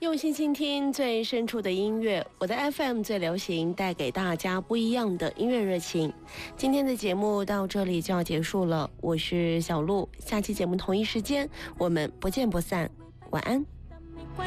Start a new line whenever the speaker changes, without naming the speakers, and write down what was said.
用心倾听最深处的音乐，我的 FM 最流行，带给大家不一样的音乐热情。今天的节目到这里就要结束了，我是小鹿，下期节目同一时间我们不见不散，晚安。